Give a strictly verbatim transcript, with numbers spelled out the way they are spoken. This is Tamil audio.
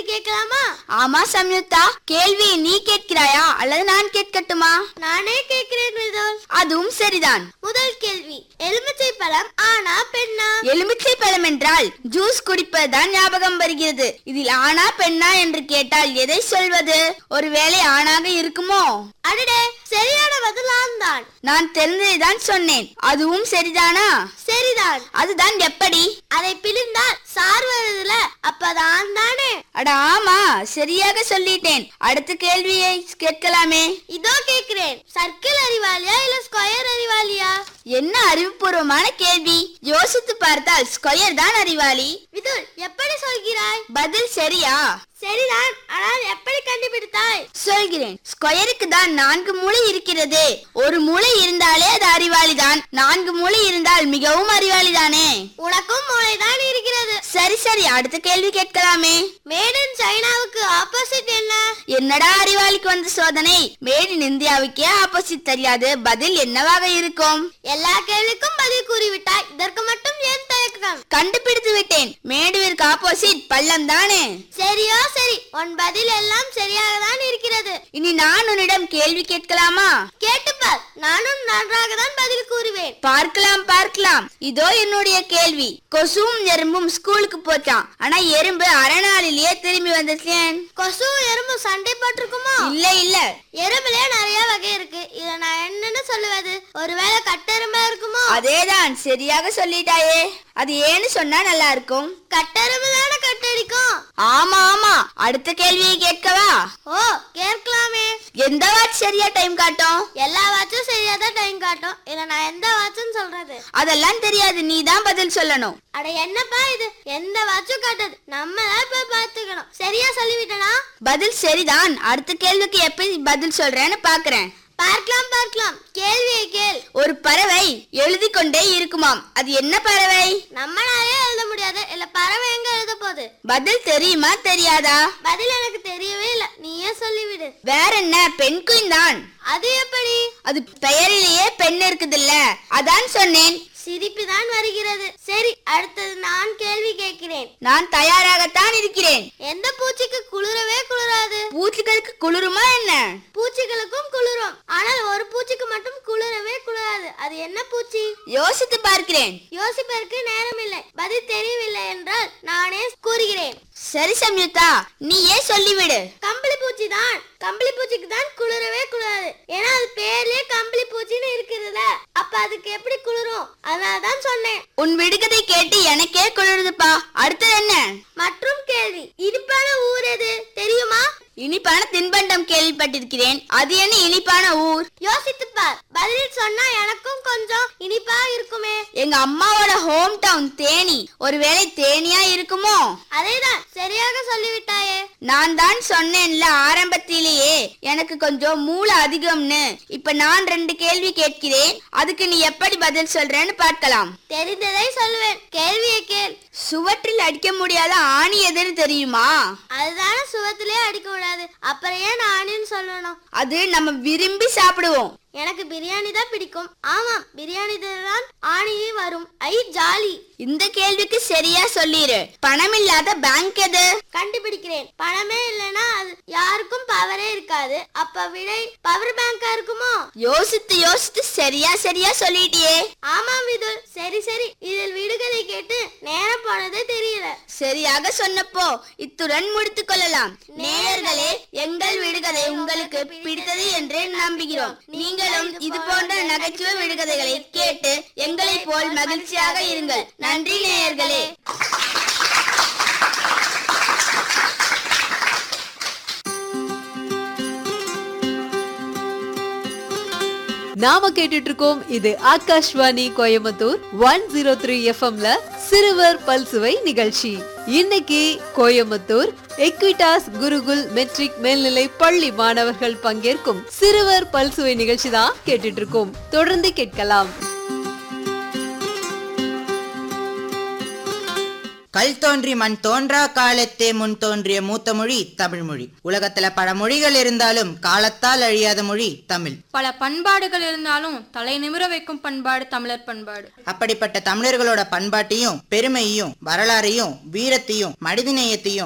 கேட்கலாமா? ஆமா சம்யுக்தா, கேள்வியை நீ கேட்கிறாயா அல்லது நான் கேட்கட்டுமா? நானே கேட்கிறேன் விதுல். அதுவும் சரிதான். முதல் கேள்வி, எலுமிச்சை பழம் ஆனா பெண்ணா? எலுமிச்சை பழம் என்றால் ஜூஸ் குடிப்பதுதான் ஞாபகம் வருகிறது. இதில் ஆனா பெண்ணா என்று கேட்டால் எதை சொல்வது? ஒருவேளை ஆணாக இருக்குமோ? அடடே, சரியான பதில் ஆண்தான். நான் தெரிந்ததைதான் சொன்னேன். அதுவும் சரிதானா? சரிதான். அதுதான் எப்படி? அதை பிழிந்தால் சார் வருதுல, அப்பதான் தானே. அட ஆமா, சரியாக சொல்லிட்டேன். அடுத்த கேள்வியை கேட்கலாமே. இதோ கேட்கிறேன். சர்க்கிள் அறிவாளியா இல்ல ஸ்கொயர் அறிவாளியா? என்ன அறிவுபூர்வமான கேள்வி. யோசித்து பார்த்தால் ஸ்கொயர் தான் அறிவாளி. விதுல், எப்படி சொல்கிறாய்? பதில் சரியா? சரிதான். ஆனால் எப்படி கண்டுபிடித்தாய்? சொல்கிறேன். ஸ்கொயருக்கு தான் நான்கு மூளை இருக்கிறது. ஒரு மூளை இருந்தாலே அது அறிவாளிதான். நான்கு மூளை இருந்தால் மிகவும் அறிவாளிதானே. உனக்கும் மூளைதான் இருக்கிறது. சரி சரி, அடுத்த கேள்வி கேட்கலாமே. மேட் இன் சைனாவுக்கு ஆப்போசிட் என்ன? என்னடா அறிவாளிக்கு வந்த சோதனை. மேட் இன் இந்தியாவுக்கே ஆப்போசிட் தெரியாது. பதில் என்னவாக இருக்கும்? எல்லா கேள்விக்கும் பதில் கூறிவிட்டாய். இதற்கு மட்டும் ஏன் தயக்கம்? கண்டுபிடித்து விட்டேன். மேடுவிற்கு ஆப்போசிட் பள்ளம் தானே. சரியோ சரி, உன் பதில் எல்லாம் சரியாக தான் இருக்கிறது. இனி நான் உன்னிடம் கேள்வி கேட்கலாமா? கேட்டுப்பார், நானும் நன்றாக தான் பதில் கூறுவேன். பார்க்கலாம் பார்க்கலாம். இதோ என்னுடைய கேள்வி. கொசுவும் எறும்பும் ஸ்கூலுக்கு போச்சான். ஆனா எறும்பு அரை நாளிலேயே திரும்பி வந்துச்சேன். கொசு எறும்பு சண்டை போட்டிருக்குமா? இல்ல இல்ல. எறும்புலயே நிறைய வகை இருக்கு. இத நான் என்னன்னு சொல்லுவது? ஒருவேளை கட்டெரும்பா இருக்குமோ? அதேதான், சரியாக சொல்லிட்டாயே. அது ஏன்னு சொன்னா நல்லா இருக்கும். கட்டெரும்பு தானே கட்டடிக்கும். ஆமா ஆமா. அடுத்த கேள்வியை கேட்கவா? ஓ, கேட்கலாமே. எந்த வாட்ச் சரியா டைம் காட்டும்? எல்லா வாட்சும் சரியா தான் டைம் காட்டும். இல்ல நான் எந்த வாட்சுன்னு சொல்றது? அதெல்லாம் தெரியாது, நீ தான் பதில் சொல்லணும். அட என்னப்பா இது, எந்த வாட்சும் காட்டுது. நம்ம தான் போய் பாத்துக்கணும். சரியா சொல்லிவிட்டனா? பதில் சரிதான். அடுத்த கேள்விக்கு எப்படி பதில் சொல்றேன்னு பாக்குறேன். பார்க்கலாம் பார்க்கலாம். கேள்வியை கேள். ஒரு பறவை எழுதி கொண்டே இருக்குமாம். அது என்ன பறவை? நம்மளாலே எழுத முடியாது. இல்ல பறவை எங்க எழுத போகுது? பதில் தெரியுமா தெரியாதா? பதில் எனக்கு தெரியவே இல்ல, நீயே சொல்லிவிடு. வேற என்ன, பெண் குயின் தான். அது எப்படி? அது பெயரிலேயே பெண் இருக்குதுல்ல, அதான் சொன்னேன். சிரிப்பு தான் வருகிறது. சரி, அடுத்தது நான் கேள்வி கேட்கிறேன். நான் தயாராகத்தான் இருக்கிறேன். எந்த பூச்சிக்கு குளிரவே குளிராது? பூச்சிகளுக்கு குளிருமா என்ன? பூச்சிகளுக்கும் குளிரும். ஆனால் ஒரு பூச்சிக்கு மட்டும் குளிரவே குளிராது. அது என்ன பூச்சி? யோசித்து பார்க்கிறேன். யோசிப்பதற்கு நேரம் இல்லை. பதில் தெரியவில்லை என்றால் நானே கூறுகிறேன். சரி சம்யுக்தா, நீயே சொல்லிவிடு. கம்பளி பூச்சி தான். கம்பளி பூச்சிக்கு தான் குளிரவே குளிராது. ஏன்னா அது பேர்லயே கம்பளி பூச்சின்னு இருக்கிறதுல. அப்ப அதுக்கு எப்படி குளிரும்? அதனாலதான் சொன்னேன். உன் விடுகதை கேட்டு எனக்கே குளிருதுப்பா. அடுத்தது என்ன? மற்றும் கேள்வி, இனிப்பான ஊர் எது தெரியுமா? இனிப்பான தின்பண்டம் கேள்விப்பட்டிருக்கிறேன். அது என்ன இனிப்பான ஊர்? யோசித்து பார். பதில் சொன்னா எனக்கும் கொஞ்சம் இனிப்பா இருக்குமே. எங்க அம்மாவோட ஹோம் டவுன் தேனி. ஒருவேளை தேனியா இருக்குமோ? அதேதான், சரியாக சொல்லிவிட்டாயே. நான் தான் சொன்னேன்ல ஆரம்பத்திலேயே எனக்கு கொஞ்சம் மூளை அதிகம்னு. இப்ப நான் ரெண்டு கேள்வி கேட்கிறேன். அதுக்கு நீ எப்படி பதில் சொல்றேன்னு பார்க்கலாம். தெரிந்ததை சொல்லுவேன். கேள்வியை கேள். சுவற்றில் அடிக்க முடியாத ஆணி எதுன்னு தெரியுமா? அதுதானே சுவத்திலே அடிக்க கூடாது. அப்புறம் ஏன் ஆணின்னு சொல்லணும்? அது நம்ம விரும்பி சாப்பிடுவோம். எனக்கு பிரியாணி தான் பிடிக்கும். ஆமா, பிரியாணி தான் ஆணியே வரும். ஐ ஜாலி. இந்த கேள்விக்கு சரியா சொல்லிரு. பணம் இல்லாத பேங்க் எது? கண்டுபிடிக்கிறேன். பணமே இல்லைன்னா அது யாருக்கும் பவரே இருக்காது. அப்ப விடை பவர் பேங்கா இருக்குமோ? யோசித்து யோசித்து சரியா சரியா சொல்லிட்டியே. ஆமாம் விதுல், சரி சரி. இதில் விடுகதை கேட்டு நேரம் போனதே தெரியல. சரியாக சொன்னப்போ இத்துடன் முடித்துக் கொள்ளலாம். நேயர்களே, எங்கள் விடுகதை உங்களுக்கு பிடித்தது என்று நம்புகிறோம். நீங்களும் இது போன்ற நகைச்சுவை விடுகதைகளை கேட்டு எங்களை போல் மகிழ்ச்சியாக இருங்கள். நன்றி நேயர்களே. நாம கேட்டுட்டு இருக்கோம். இது Akashvani Coimbatore one zero three எஃப்எம்ல சிறுவர் பல்சுவை நிகழ்ச்சி. இன்னைக்கு கோயம்புத்தூர் எக்விடாஸ் குருகுல் மெட்ரிக் மேல்நிலை பள்ளி மாணவர்கள் பங்கேற்கும் சிறுவர் பல்சுவை நிகழ்ச்சி தான் கேட்டுட்டு இருக்கோம். தொடர்ந்து கேட்கலாம். கல் தோன்றி மண் தோன்றா காலத்தே முன் தோன்றிய மூத்த மொழி தமிழ் மொழி. உலகத்துல பல மொழிகள் இருந்தாலும் காலத்தால் அழியாத மொழி தமிழ். பல பண்பாடுகள் இருந்தாலும் தலை நிமிர வைக்கும் பண்பாடு தமிழர் பண்பாடு. அப்படிப்பட்ட தமிழர்களோட பண்பாட்டையும் பெருமையையும் வரலாறையும் வீரத்தையும் மனிதநேயத்தையும்